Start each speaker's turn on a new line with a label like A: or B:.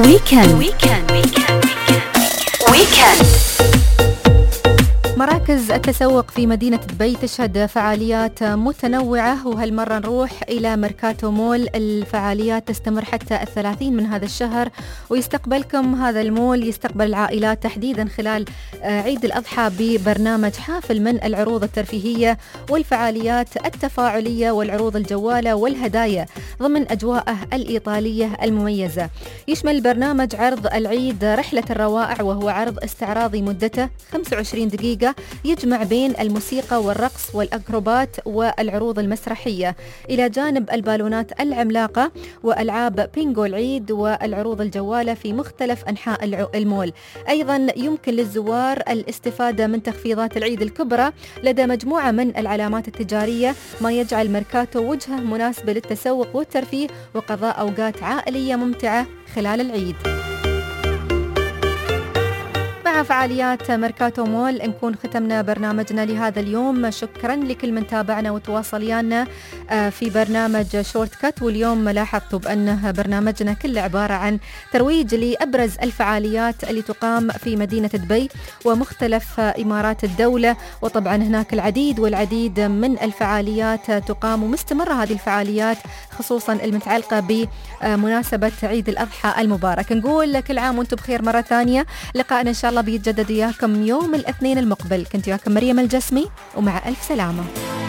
A: ويكند. مراكز التسوق في مدينة دبي تشهد فعاليات متنوعة، وهالمرة نروح إلى ميركاتو مول. الفعاليات تستمر حتى 30 من هذا الشهر، ويستقبلكم هذا المول، يستقبل العائلات تحديدا خلال عيد الأضحى ببرنامج حافل من العروض الترفيهية والفعاليات التفاعلية والعروض الجوالة والهدايا ضمن أجواءه الإيطالية المميزة. يشمل البرنامج عرض العيد رحلة الروائع، وهو عرض استعراضي مدته 25 دقيقة يجمع بين الموسيقى والرقص والأكروبات والعروض المسرحية، إلى جانب البالونات العملاقة وألعاب بينغو العيد والعروض الجوالة في مختلف أنحاء المول. أيضا يمكن للزوار الاستفادة من تخفيضات العيد الكبرى لدى مجموعة من العلامات التجارية، ما يجعل ميركاتو وجهة مناسبة للتسوق والترفيه وقضاء أوقات عائلية ممتعة خلال العيد. مع فعاليات ميركاتو مول نكون ختمنا برنامجنا لهذا اليوم. شكرا لكل من تابعنا وتواصل ويانا في برنامج شورت كات. واليوم لاحظتوا بأنه برنامجنا كله عبارة عن ترويج لأبرز الفعاليات اللي تقام في مدينة دبي ومختلف إمارات الدولة، وطبعا هناك العديد والعديد من الفعاليات تقام ومستمرة هذه الفعاليات، خصوصا المتعلقة بمناسبة عيد الأضحى المبارك. نقول كل عام وانتم بخير مرة ثانية. لقاءنا إن شاء الله بيتجدد وياكم يوم الاثنين المقبل. كنت وياكم مريم الجسمي، ومع ألف سلامة.